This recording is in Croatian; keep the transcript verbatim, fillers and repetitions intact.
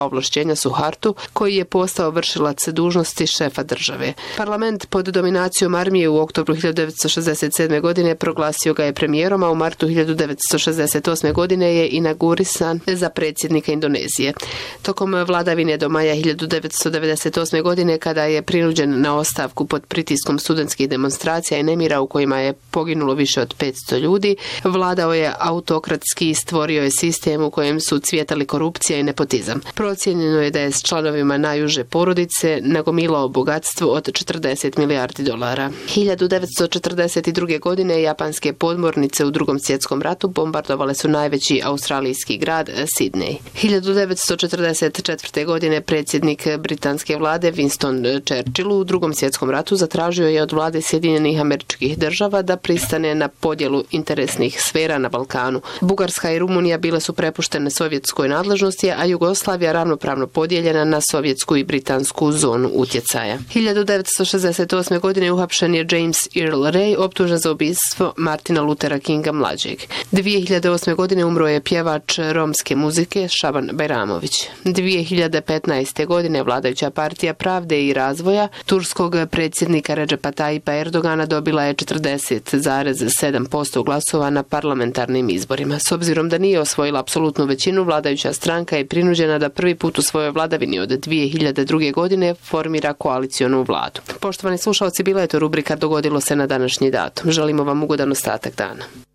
ovlašćenja Suhartu, koji je postao vršilac dužnosti šefa države. Parlament pod dominacijom armije u oktobru hiljadu devetsto šezdeset sedme. godine proglasio ga je premijerom, a u martu hiljadu devetsto šezdeset osme. godine je inaugurisan za predsjednika Indonezije. Tokom vladavine do maja hiljadu devetsto devedeset osme. godine, kada je prinuđen na ostavku pod pritiskom studentskih demonstracija i nemira u kojima je poginulo više od petsto ljudi, vladao je autokratski i stvorio je sistem u kojem su cvjetali korupcija i nepotizam. Procijenjeno je da je s članovima najuže porodice nagomilao bogatstvo od četrdeset milijardi dolara. hiljadu devetsto četrdeset druge. godine japanske podmornice u Drugom svjetskom ratu bombardovale su najveći australijski grad Sidney. hiljadu devetsto četrdeset četvrte. godine predsjednik britanske vlade Winston Churchill u Drugom svjetskom ratu zatražio je od vlade Sjedinjenih Američkih Država da pristane na podjelu interesnih sfera na Balkanu. Bugarska i Rumunija bile su prepuštene sovjetskoj nadležnosti, a Jugoslavija ravnopravno podijeljena na sovjetsku i britansku zonu utjecaja. hiljadu devetsto šezdeset osme. godine uhapšen je James Earl Ray, optužen za ubistvo Martina Luthera Kinga mlađeg. dvije hiljade osme. godine umro je pjevač romske muzike Šaban Bajramović. dvije hiljade petnaeste. godine vladajuća partija Pravde i razvoja turskog predsjednika Recepa Tayyipa Erdogana dobila je četrdeset zarez sedam posto glasova na parlamentarnim izborima. S obzirom da nije osvojila apsolutnu većinu, vladajuća stranka je prinuđena da prvi put u svojoj vladavini od dvije hiljade druge. godine formira koalicionu vladu. Poštovani slušalci, bila je to rubrika Dogodilo se na današnji datum. Želimo vam ugodan ostatak dana.